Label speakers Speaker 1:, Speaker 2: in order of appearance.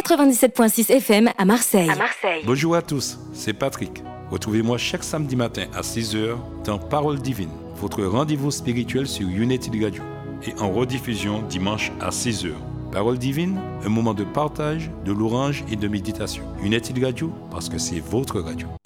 Speaker 1: 97.6 FM à Marseille.
Speaker 2: Bonjour à tous, c'est Patrick. Retrouvez-moi chaque samedi matin à 6h dans Parole Divine, votre rendez-vous spirituel sur Unity Radio et en rediffusion dimanche à 6h. Parole Divine, un moment de partage, de louange et de méditation. Unity Radio, parce que c'est votre radio.